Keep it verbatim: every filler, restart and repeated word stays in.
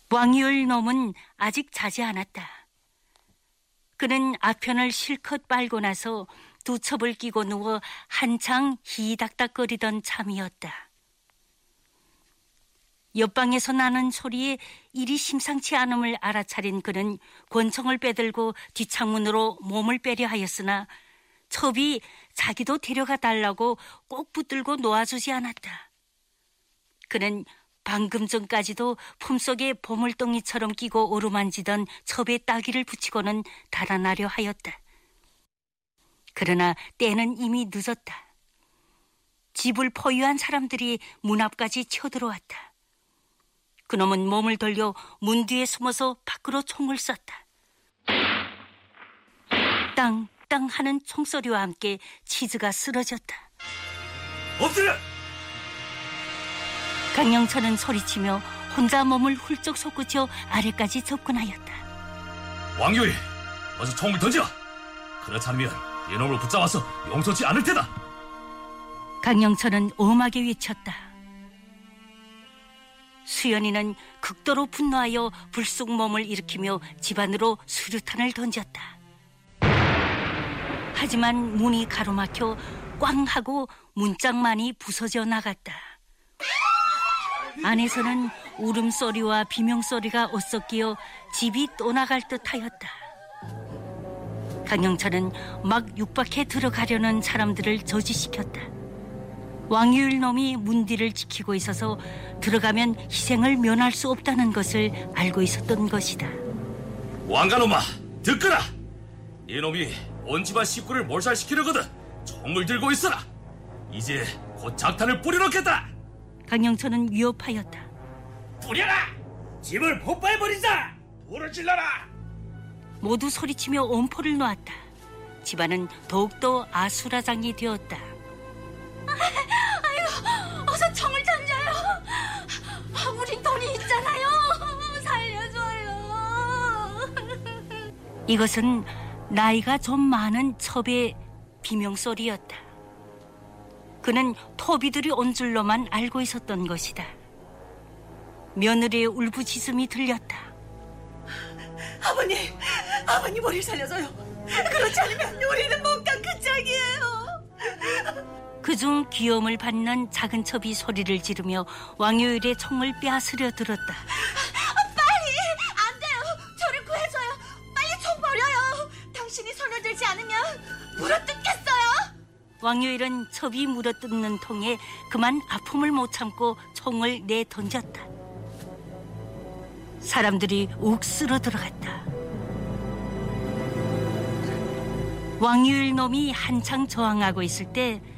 왕유을 놈은 아직 자지 않았다. 그는 아편을 실컷 빨고 나서 두 첩을 끼고 누워 한창 히닥닥거리던 참이었다. 옆방에서 나는 소리에 일이 심상치 않음을 알아차린 그는 권총을 빼들고 뒷창문으로 몸을 빼려 하였으나 첩이 자기도 데려가 달라고 꼭 붙들고 놓아주지 않았다. 그는 방금 전까지도 품속에 보물덩이처럼 끼고 오르만지던 첩에 따귀를 붙이고는 달아나려 하였다. 그러나 때는 이미 늦었다. 집을 포위한 사람들이 문 앞까지 쳐들어왔다. 그놈은 몸을 돌려 문 뒤에 숨어서 밖으로 총을 쐈다. 땅땅 하는 총소리와 함께 치즈가 쓰러졌다. 엎드려! 강영철은 소리치며 혼자 몸을 훌쩍 솟구쳐 아래까지 접근하였다. 왕유일, 어서 총을 던져! 그렇지 않으면 이놈을 붙잡아서 용서치 않을 테다. 강영철은 엄하게 외쳤다. 수연이는 극도로 분노하여 불쑥 몸을 일으키며 집 안으로 수류탄을 던졌다. 하지만 문이 가로막혀 꽝 하고 문짝만이 부서져 나갔다. 안에서는 울음소리와 비명소리가 엇섞여 집이 떠나갈 듯하였다. 강영철은 막 육박해 들어가려는 사람들을 저지시켰다. 왕유일 놈이 문 뒤를 지키고 있어서 들어가면 희생을 면할 수 없다는 것을 알고 있었던 것이다. 왕가놈아, 듣거라! 이놈이 온 집안 식구를 몰살시키려거든 총을 들고 있어라. 이제 곧 작탄을 뿌려놓겠다. 강영철은 위협하였다. 뿌려라! 집을 폭파해버리자! 불을 질러라! 모두 소리치며 엄포를 놓았다. 집안은 더욱더 아수라장이 되었다. 아이고, 어서 총을 던져요. 우린 돈이 있잖아요. 살려줘요. 이것은 나이가 좀 많은 첩의 비명소리였다. 그는 토비들이 온 줄로만 알고 있었던 것이다. 며느리의 울부짖음이 들렸다. 아버님, 아버님 우리 살려줘요. 그렇지 않으면 우리는 몸강 끝장이에요. 그중 귀염을 받는 작은 첩이 소리를 지르며 왕유일의 총을 빼앗으려 들었다. 빨리! 안 돼요. 저를 구해줘요. 빨리 총 버려요. 당신이 손을 들지 않으면 물어뜯겠어요. 왕유일은 첩이 물어뜯는 통에 그만 아픔을 못 참고 총을 내던졌다. 사람들이 욱 쓸어 들어갔다. 왕유일 놈이 한창 저항하고 있을 때